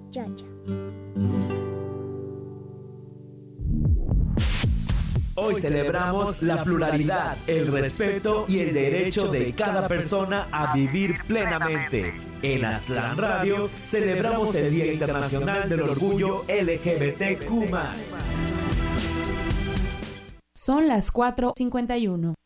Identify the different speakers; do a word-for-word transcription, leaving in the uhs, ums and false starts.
Speaker 1: Chacha.
Speaker 2: Hoy celebramos la pluralidad, el respeto y el derecho de cada persona a vivir plenamente. En Aztlán Radio celebramos el Día Internacional del Orgullo L G B T Q más.
Speaker 3: Son las cuatro cincuenta y uno.